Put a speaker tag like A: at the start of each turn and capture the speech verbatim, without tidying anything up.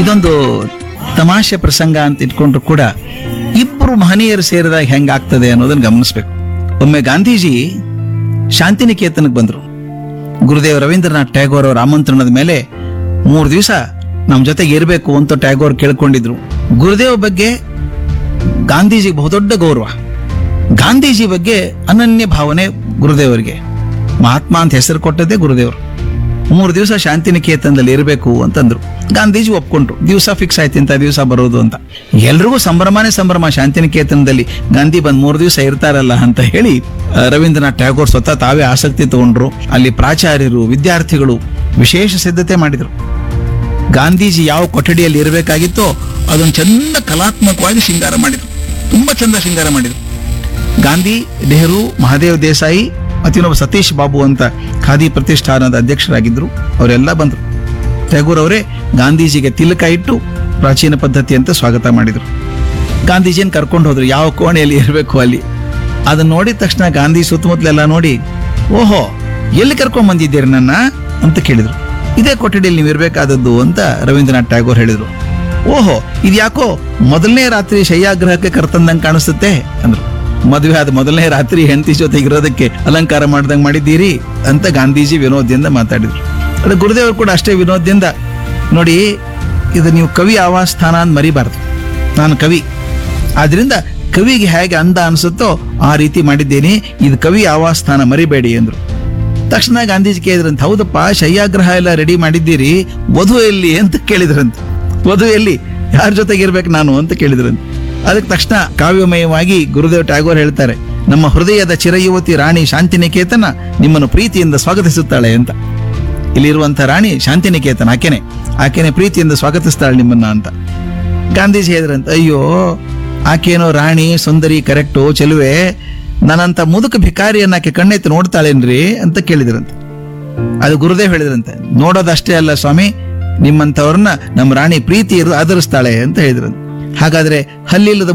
A: ಇದೊಂದು ತಮಾಷೆ ಪ್ರಸಂಗ ಅಂತ ಇಟ್ಕೊಂಡ್ರು ಕೂಡ ಇಬ್ರು ಮಹನೀಯರು ಸೇರಿದಾಗ ಹೆಂಗಾಗ್ತದೆ ಅನ್ನೋದನ್ನ ಗಮನಿಸ್ಬೇಕು. ಒಮ್ಮೆ ಗಾಂಧೀಜಿ ಶಾಂತಿನಿಕೇತನಕ್ಕೆ ಬಂದ್ರು. ಗುರುದೇವ್ ರವೀಂದ್ರನಾಥ್ ಟ್ಯಾಗೋರ್ ಅವರ ಆಮಂತ್ರಣದ ಮೇಲೆ ಮೂರು ದಿವಸ ನಮ್ಮ ಜೊತೆಗೆ ಇರಬೇಕು ಅಂತ ಟ್ಯಾಗೋರ್ ಕೇಳ್ಕೊಂಡಿದ್ರು. ಗುರುದೇವ್ ಬಗ್ಗೆ ಗಾಂಧೀಜಿಗೆ ಬಹುದೊಡ್ಡ ಗೌರವ, ಗಾಂಧೀಜಿ ಬಗ್ಗೆ ಅನನ್ಯ ಭಾವನೆ ಗುರುದೇವರಿಗೆ. ಮಹಾತ್ಮ ಅಂತ ಹೆಸರು ಕೊಟ್ಟದ್ದೇ ಗುರುದೇವರು. ಮೂರು ದಿವಸ ಶಾಂತಿನಿಕೇತನದಲ್ಲಿ ಇರಬೇಕು ಅಂತಂದ್ರು. ಗಾಂಧೀಜಿ ಒಪ್ಕೊಂಡ್ರು. ದಿವಸ ಫಿಕ್ಸ್ ಆಯ್ತು ಇಂಥ ದಿವಸ ಬರೋದು ಅಂತ. ಎಲ್ರಿಗೂ ಸಂಭ್ರಮನೇ ಸಂಭ್ರಮ. ಶಾಂತಿನಿಕೇತನದಲ್ಲಿ ಗಾಂಧಿ ಬಂದ್ ಮೂರು ದಿವಸ ಇರ್ತಾರಲ್ಲ ಅಂತ ಹೇಳಿ ಆ, ರವೀಂದ್ರನಾಥ್ ಟ್ಯಾಗೋರ್ ಸ್ವತಃ ತಾವೇ ಆಸಕ್ತಿ ತಗೊಂಡ್ರು. ಅಲ್ಲಿ ಪ್ರಾಚಾರ್ಯರು, ವಿದ್ಯಾರ್ಥಿಗಳು ವಿಶೇಷ ಸಿದ್ಧತೆ ಮಾಡಿದ್ರು. ಗಾಂಧೀಜಿ ಯಾವ ಕೊಠಡಿಯಲ್ಲಿ ಇರಬೇಕಾಗಿತ್ತೋ ಅದನ್ನು ಚಂದ ಕಲಾತ್ಮಕವಾಗಿ ಶೃಂಗಾರ ಮಾಡಿದ್ರು. ತುಂಬಾ ಚಂದ ಶೃಂಗಾರ ಮಾಡಿದ್ರು. ಗಾಂಧಿ, ನೆಹರು, ಮಹಾದೇವ್ ದೇಸಾಯಿ ಮತ್ತಿನ್ನೊಬ್ಬ ಸತೀಶ್ ಬಾಬು ಅಂತ ಖಾದಿ ಪ್ರತಿಷ್ಠಾನದ ಅಧ್ಯಕ್ಷರಾಗಿದ್ರು. ಅವರೆಲ್ಲ ಬಂದರು. ಟ್ಯಾಗೋರ್ ಅವರೇ ಗಾಂಧೀಜಿಗೆ ತಿಲಕ ಇಟ್ಟು ಪ್ರಾಚೀನ ಪದ್ಧತಿ ಅಂತ ಸ್ವಾಗತ ಮಾಡಿದ್ರು. ಗಾಂಧೀಜಿಯನ್ನು ಕರ್ಕೊಂಡು ಹೋದ್ರು ಯಾವ ಕೋಣೆಯಲ್ಲಿ ಇರಬೇಕು ಅಲ್ಲಿ. ಅದನ್ನ ನೋಡಿದ ತಕ್ಷಣ ಗಾಂಧಿ ಸುತ್ತಮುತ್ತಲೆಲ್ಲ ನೋಡಿ, ಓಹೋ ಎಲ್ಲಿ ಕರ್ಕೊಂಡ್ ಬಂದಿದ್ದೀರಿ ನನ್ನ ಅಂತ ಕೇಳಿದ್ರು. ಇದೇ ಕೊಠಡಿಯಲ್ಲಿ ನೀವು ಇರಬೇಕಾದದ್ದು ಅಂತ ರವೀಂದ್ರನಾಥ್ ಟ್ಯಾಗೋರ್ ಹೇಳಿದ್ರು. ಓಹೋ ಇದು ಯಾಕೋ ಮೊದಲನೇ ರಾತ್ರಿ ಶಯ್ಯಾಗ್ರಹಕ್ಕೆ ಕರ್ತಂದಂಗೆ ಕಾಣಿಸುತ್ತೆ ಅಂದ್ರು. ಮದುವೆ ಆದ ಮೊದಲನೇ ರಾತ್ರಿ ಹೆಂಡತಿ ಜೊತೆಗೆ ಇರೋದಕ್ಕೆ ಅಲಂಕಾರ ಮಾಡ್ದಂಗೆ ಮಾಡಿದ್ದೀರಿ ಅಂತ ಗಾಂಧೀಜಿ ವಿನೋದದಿಂದ ಮಾತಾಡಿದ್ರು. ಅದು ಗುರುದೇವರು ಕೂಡ ಅಷ್ಟೇ ವಿನೋದದಿಂದ, ನೋಡಿ ಇದು ನೀವು ಕವಿ ಆವಾಸ್ಥಾನ ಅಂತ ಮರಿಬಾರ್ದು. ನಾನು ಕವಿ, ಆದ್ರಿಂದ ಕವಿಗೆ ಹೇಗೆ ಅಂದ ಅನ್ಸುತ್ತೋ ಆ ರೀತಿ ಮಾಡಿದ್ದೇನೆ, ಇದು ಕವಿ ಆವಾಸ್ಥಾನ ಮರಿಬೇಡಿ ಅಂದ್ರು. ತಕ್ಷಣ ಗಾಂಧೀಜಿ ಕೇಳಿದ್ರಂತ, ಹೌದಪ್ಪ ಶಯ್ಯಾಗ್ರಹ ಎಲ್ಲ ರೆಡಿ ಮಾಡಿದ್ದೀರಿ, ವಧು ಎಲ್ಲಿ ಅಂತ ಕೇಳಿದ್ರಂತ. ವಧು ಎಲ್ಲಿ, ಯಾರ ಜೊತೆಗೆ ಇರ್ಬೇಕು ನಾನು ಅಂತ ಕೇಳಿದ್ರಂತ. ಅದಕ್ಕೆ ತಕ್ಷಣ ಕಾವ್ಯಮಯವಾಗಿ ಗುರುದೇವ್ ಟ್ಯಾಗೋರ್ ಹೇಳ್ತಾರೆ, ನಮ್ಮ ಹೃದಯದ ಚಿರಯುವತಿ ರಾಣಿ ಶಾಂತಿನಿಕೇತನ ನಿಮ್ಮನ್ನು ಪ್ರೀತಿಯಿಂದ ಸ್ವಾಗತಿಸುತ್ತಾಳೆ ಅಂತ. ಇಲ್ಲಿರುವಂತ ರಾಣಿ ಶಾಂತಿನಿಕೇತನ, ಆಕೆನೆ ಆಕೆನೆ ಪ್ರೀತಿಯಿಂದ ಸ್ವಾಗತಿಸ್ತಾಳೆ ನಿಮ್ಮನ್ನ ಅಂತ. ಗಾಂಧೀಜಿ ಹೇಳಿದ್ರಂತ, ಅಯ್ಯೋ ಆಕೆನೋ ರಾಣಿ ಸುಂದರಿ ಕರೆಕ್ಟು ಚೆಲುವೆ, ನನ್ನಂತ ಮುದುಕ ಭಿಕಾರಿಯನ್ನ ಆಕೆ ಕಣ್ಣೆತ್ತಿ ನೋಡ್ತಾಳೇನ್ರಿ ಅಂತ ಕೇಳಿದ್ರಂತೆ. ಅದು ಗುರುದೇವ್ ಹೇಳಿದ್ರಂತೆ, ನೋಡೋದಷ್ಟೇ ಅಲ್ಲ ಸ್ವಾಮಿ, ನಿಮ್ಮಂಥವ್ರನ್ನ ನಮ್ಮ ರಾಣಿ ಪ್ರೀತಿ ಆದರಿಸ್ತಾಳೆ ಅಂತ ಹೇಳಿದ್ರಂತೆ. ಹಾಗಾದ್ರೆ ಹಲ್ಲಿಲ್ಲದ